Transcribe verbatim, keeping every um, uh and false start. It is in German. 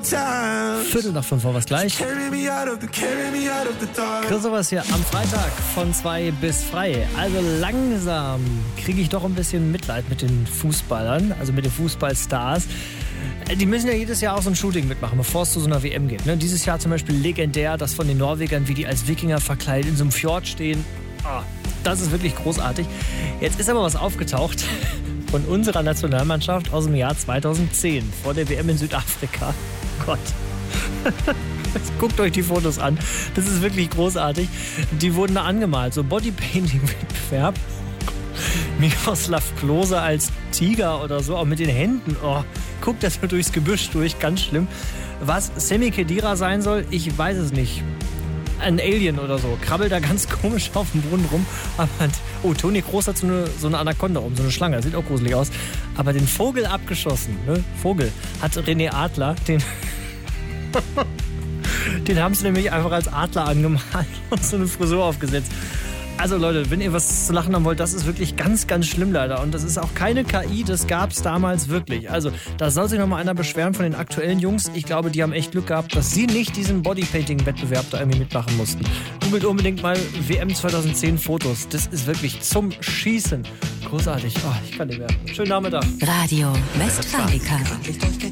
Viertel nach fünf war was gleich. Christopher ist hier am Freitag von zwei bis frei. Also langsam kriege ich doch ein bisschen Mitleid mit den Fußballern, also mit den Fußballstars. Die müssen ja jedes Jahr auch so ein Shooting mitmachen, bevor es zu so einer W M geht. Ne? Dieses Jahr zum Beispiel legendär, das von den Norwegern, wie die als Wikinger verkleidet in so einem Fjord stehen. Oh, das ist wirklich großartig. Jetzt ist aber was aufgetaucht von unserer Nationalmannschaft aus dem Jahr zweitausendzehn, vor der W M in Südafrika. Gott. Jetzt guckt euch die Fotos an. Das ist wirklich großartig. Die wurden da angemalt. So Bodypainting-Wettbewerb. Miroslav Klose als Tiger oder so, auch mit den Händen. Oh, guckt das nur durchs Gebüsch durch. Ganz schlimm. Was Semi Khedira sein soll, ich weiß es nicht. Ein Alien oder so. Krabbelt da ganz komisch auf dem Boden rum. Aber, oh, Toni Kroos hat so eine, so eine Anaconda um, so eine Schlange. Sieht auch gruselig aus. Aber den Vogel abgeschossen, ne? Vogel, hat René Adler, den... Den haben sie nämlich einfach als Adler angemalt und so eine Frisur aufgesetzt. Also Leute, wenn ihr was zu lachen haben wollt, das ist wirklich ganz, ganz schlimm leider. Und das ist auch keine K I, das gab es damals wirklich. Also da soll sich noch mal einer beschweren von den aktuellen Jungs. Ich glaube, die haben echt Glück gehabt, dass sie nicht diesen Bodypainting-Wettbewerb da irgendwie mitmachen mussten. Googelt unbedingt mal W M zweitausendzehn Fotos. Das ist wirklich zum Schießen. Großartig. Oh, ich kann nicht mehr. Schönen Nachmittag. Radio Westfalica.